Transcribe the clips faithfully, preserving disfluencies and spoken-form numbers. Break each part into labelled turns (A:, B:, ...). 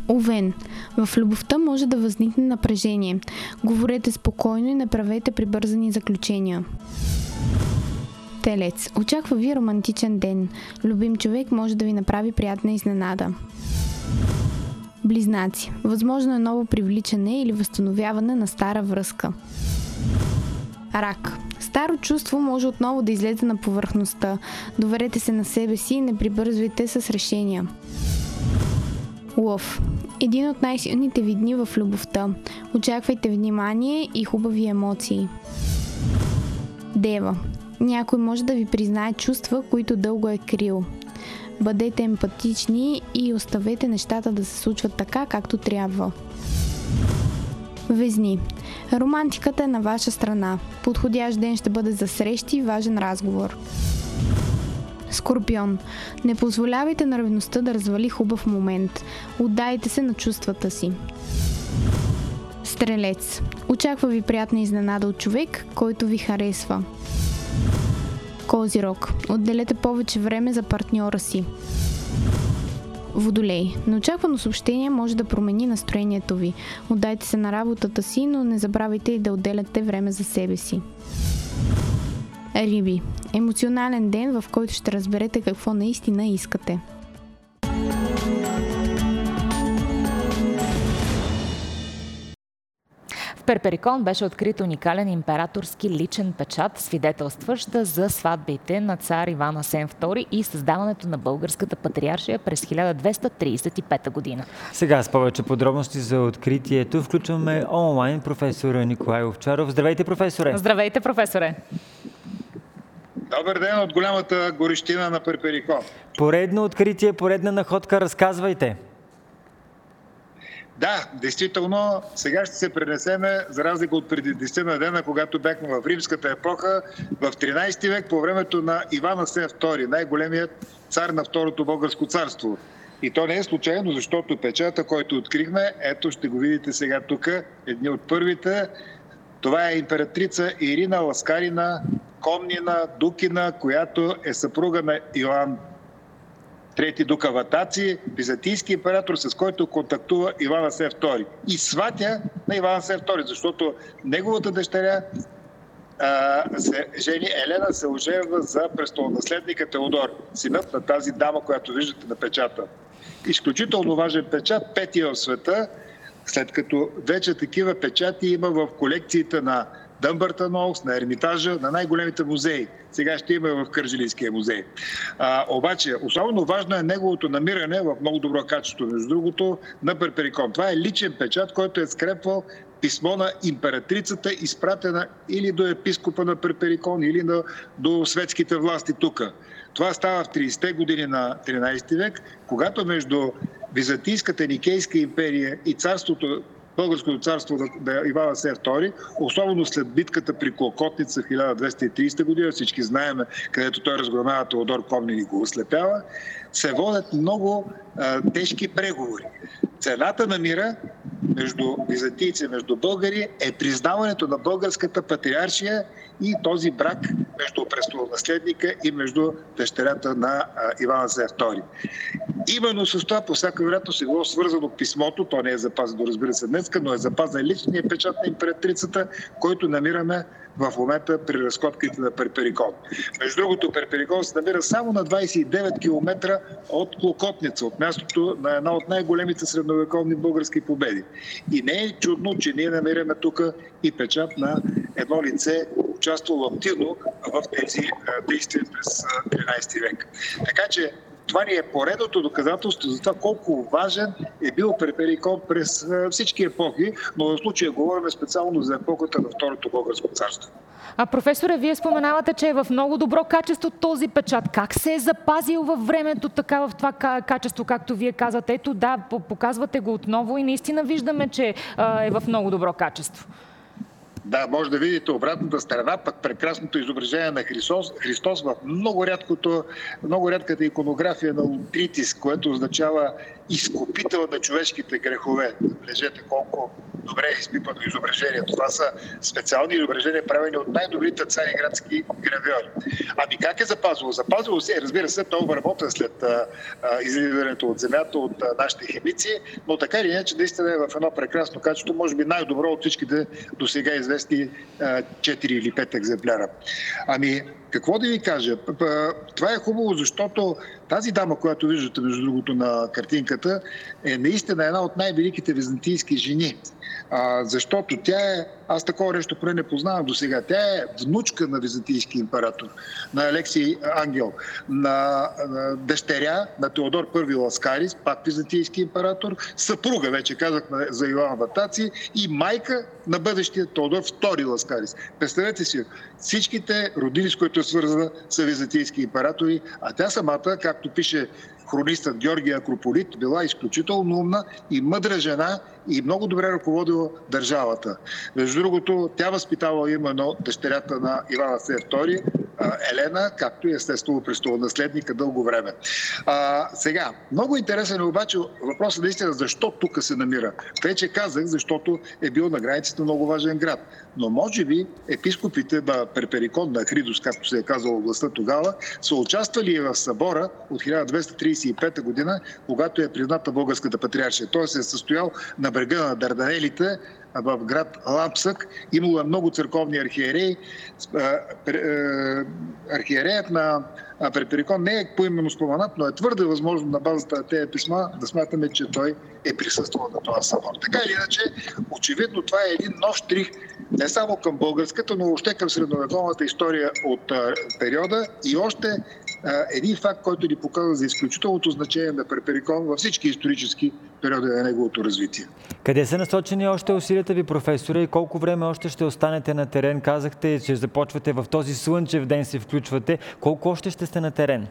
A: Овен. В любовта може да възникне напрежение. Говорете спокойно и не правете прибързани заключения. Телец. Очаква ви романтичен ден. Любим човек може да ви направи приятна изненада. Близнаци. Възможно е ново привличане или възстановяване на стара връзка. Рак. Старо чувство може отново да излезе на повърхността. Доверете се на себе си и не прибързвайте с решения. Лъв. Един от най-силните ви дни в любовта. Очаквайте внимание и хубави емоции. Дева. Някой може да ви признае чувства, които дълго е крил. Бъдете емпатични и оставете нещата да се случват така, както трябва. Везни. Романтиката е на ваша страна. Подходящ ден ще бъде за срещи и важен разговор. Скорпион. Не позволявайте на ревността да развали хубав момент. Отдайте се на чувствата си. Стрелец. Очаква ви приятна изненада от човек, който ви харесва. Козирог. Отделете повече време за партньора си. Водолей. Неочаквано съобщение може да промени настроението ви. Отдайте се на работата си, но не забравяйте и да отделяте време за себе си. Риби. Емоционален ден, в който ще разберете какво наистина искате.
B: В Перперикон беше открит уникален императорски личен печат, свидетелстващ за сватбите на цар Иван Асен втори и създаването на българската патриаршия през хиляда двеста тридесет и пета година.
C: Сега с повече подробности за откритието включваме онлайн професора Николай Овчаров. Здравейте, професоре!
B: Здравейте, професоре!
D: Добър ден от голямата горещина на Перперикон.
C: Поредно откритие, поредна находка, разказвайте.
D: Да, действително, сега ще се пренесеме, за разлика от преди десет дена, когато бяхме в римската епоха, в тринадесети век, по времето на Иван Асен втори, най-големият цар на Второто българско царство. И то не е случайно, защото печата, който открихме, ето ще го видите сега тук, едни от първите. Това е императрица Ирина Ласкарина Комнина Дукина, която е съпруга на Иван трети дука Ватаци, византийски император, с който контактува Иван Асен втори. И сватя на Иван Асен втори, защото неговата дъщеря а, се жени Елена се оженва за престолонаследника Теодор, синът на тази дама, която виждате на печата. Изключително важен печат, петия в света, след като вече такива печати има в колекциите на Дъмбъртън Олс, на Ермитажа, на най-големите музеи. Сега ще има в Кърджалийския музей. А, обаче, особено важно е неговото намиране в много добро качество, между другото, на Перперикон. Това е личен печат, който е скрепвал писмо на императрицата, изпратена или до епископа на Перперикон, или на, до светските власти тук. Това става в тридесетте години на тринадесети век, когато между Византийската Никейска империя и царството, Българското царство на Иван Асен втори, особено след битката при Клокотница в хиляда двеста и тридесета година, всички знаем, където той разгромява Теодор Комнин и го ослепява, се водят много а, тежки преговори. Цената на мира между византийци и между българи е признаването на българската патриаршия и този брак между престолонаследника и между дъщерята на Иван Асен втори. Именно с това, по всяка вероятност, е било свързано писмото, то не е запазено, разбира се, днеска, но е запазен личният печат на императрицата, който намираме в момента при разходките на Перперикон. Между другото, Перперикон се намира само на двадесет и девет километра от Клокотница, от мястото на една от най-големите средновековни български победи. И не е чудно, че ние намираме тук и печат на едно лице, участвало активно в тези действия през тринадесети век. Така че това ни е поредното доказателство за това колко важен е бил Перперикон през всички епохи, но в случая говорим специално за епохата на Второто българско царство.
B: А професоре, вие споменавате, че е в много добро качество този печат. Как се е запазил във времето така в това качество, както вие казвате? Ето да, показвате го отново и наистина виждаме, че е в много добро качество.
D: Да, може да видите обратната страна, пък прекрасното изображение на Христос, Христос в много, рядкото, много рядката иконография на Утритис, което означава изкупител на човешките грехове. Забележете колко добре е изпипано изображението. Това са специални изображения, правени от най-добрите цариградски гравьори. Ами как е запазило? Запазило се, разбира се, то обработен след а, а, излизането от земята от а, нашите химици, но така или иначе наистина е в едно прекрасно качество, може би най-добро от всичките до сега известни а, четири или пет екземпляра. Ами, какво да ви кажа? Това е хубаво, защото тази дама, която виждате, между другото, на картинката, е наистина една от най-великите византийски жени. А, защото тя е, аз такова нещо поне не познавам до сега, тя е внучка на византийски император, на Алексий Ангел, на, на дъщеря на Теодор Първи Ласкарис, пак византийски император, съпруга, вече казахме за Йоан Ватаци, и майка на бъдещия Теодор Втори Ласкарис. Представете си, всичките родини, с които е свързана, са византийски императори, а тя самата, както пише хронистът Георгий Акрополит, била изключително умна и мъдра жена и много добре ръководила държавата. Между другото, тя възпитава именно дъщерята на Иван Василев Втори, Елена, както и естествено престолонаследника дълго време. А, сега, много интересен е обаче въпросът наистина защо тук се намира. Вече казах, защото е бил на границата много важен град. Но може би епископите на Перперикон, на Ахридос, както се е казало областта тогава, са участвали в събора от хиляда двеста тридесет и пета година, когато е призната българската патриаршия. Той се е състоял на брега на Дарданелите, в град Лапсък. Имало е много църковни архиереи. Архиереят на Перперикон не е поименно споменат, но е твърде възможно на базата на тези писма да смятаме, че той е присъствал на това събор. Така или иначе, очевидно това е един нов штрих не само към българската, но въобще към средновековната история от периода и още един факт, който ни показва за изключителното значение на Перперикон във всички исторически периоди на неговото развитие.
C: Къде са насочени още усилията ви, професоре, и колко време още ще останете на терен? Казахте, че започвате в този слънчев ден, се включвате. Колко още ще сте на терен?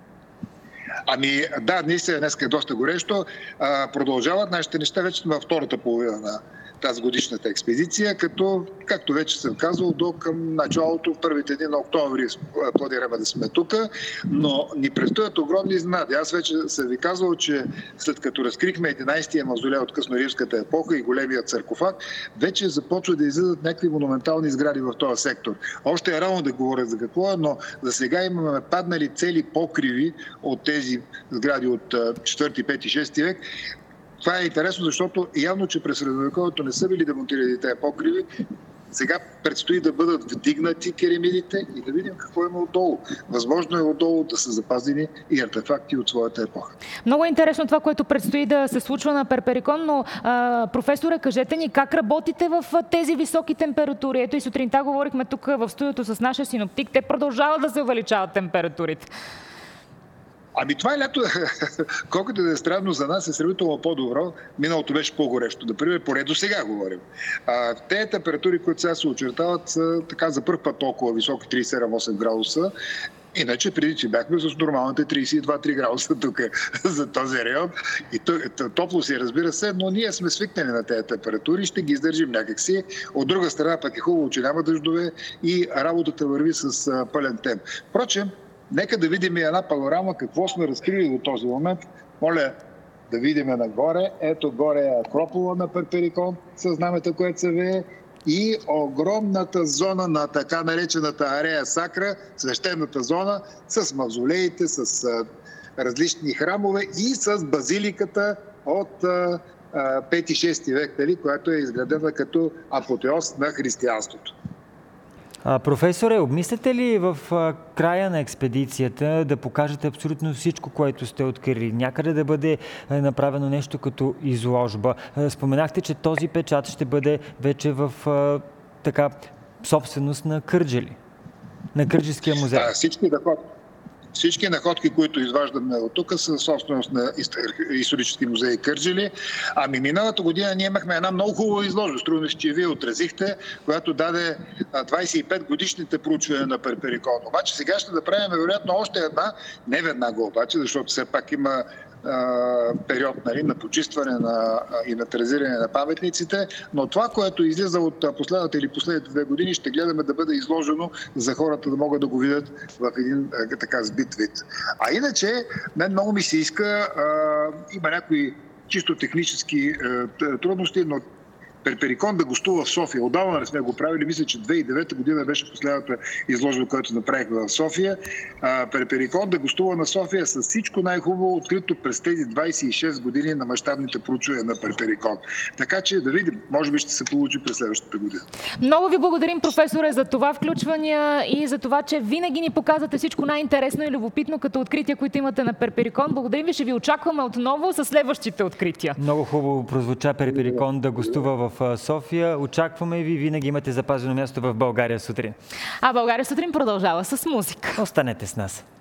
D: Ами да, наистина днес е доста горещо. А, продължават нашите неща, вече сме във втората половина на тази годишната експедиция, като, както вече съм казал, до към началото, първите дни на октомври планираме да сме тук, но ни предстоят огромни изненади. Аз вече съм ви казвал, че след като разкрихме единайсетия мавзолей от късноримската епоха и големият саркофаг, вече започва да излизат някакви монументални сгради в този сектор. Още е рано да говоря за какво е, но за сега имаме паднали цели покриви от тези сгради от четвърти, пети, шести век. Това е интересно, защото явно, че през средновековието не са били демонтирани тези покриви. Сега предстои да бъдат вдигнати керамидите и да видим какво има отдолу. Възможно е отдолу да са запазени и артефакти от своята епоха.
B: Много е интересно това, което предстои да се случва на Перперикон, но а, професоре, кажете ни как работите в тези високи температури? Ето и сутринта говорихме тук в студиото с нашия синоптик. Те продължават да се увеличават температурите.
D: Ами това е лято, колкото да е странно за нас, е сравнително по-добро. Миналото беше по-горещо. Например, поне до сега говорим. А, тези температури, които сега се очертават, са така за първ път толкова високи, тридесет и седем осем градуса. Иначе преди, че бяхме с нормалните тридесет и два три градуса тук за този район. И топло си, разбира се, но ние сме свикнали на тези температури и ще ги издържим някакси. От друга страна пък е хубаво, че няма дъждове и работата върви с пълен темп. Впрочем, нека да видим и една панорама, какво сме разкрили до този момент. Моля да видим нагоре. Ето горе е Акропола на Перперикон, със знамето, което се вее, и огромната зона на така наречената Арея Сакра, свещената зона, с мавзолеите, с а, различни храмове и с базиликата от а, а, пети-шести век, дали, която е изградена като апотеоз на християнството.
C: А, професоре, обмисляте ли в а, края на експедицията да покажете абсолютно всичко, което сте открили? Някъде да бъде а, направено нещо като изложба? А, споменахте, че този печат ще бъде вече в а, така собственост на Кърджали, на Кърджалийския музей.
D: А, всички да ходят. Всички находки, които изваждаме от тук, са собственост на исторически музей Кърджали. Ами миналата година ние имахме една много хубава изложба, струва ми се, че вие отразихте, която даде двайсет и пет годишните проучвания на Перперикон. Обаче сега ще направим вероятно още една, не веднага обаче, защото все пак има период, нали, на почистване на инвентаризиране на паметниците, но това, което излиза от последната или последните две години, ще гледаме да бъде изложено за хората да могат да го видят в един така сбит вид. А иначе, мен много ми се иска, а, има някои чисто технически а, трудности, но Перперикон да гостува в София. Отдавна не сме го правили. Мисля, че две хиляди и девета година беше последната изложба, която направихме в София. Перперикон да гостува на София с всичко най-хубаво, открито през тези двадесет и шест години на мащабните проучвания на Перперикон. Така че да видим, може би ще се получи през следващата година.
B: Много ви благодарим, професоре, за това включвания и за това, че винаги ни показвате всичко най-интересно и любопитно като открития, които имате на Перперикон. Благодарим ви, ще ви очакваме отново с следващите открития.
C: Много хубаво прозвуча Перперикон да гостува в в София. Очакваме ви. Винаги имате запазено място в България сутрин.
B: А България сутрин продължава с музика.
C: Останете с нас.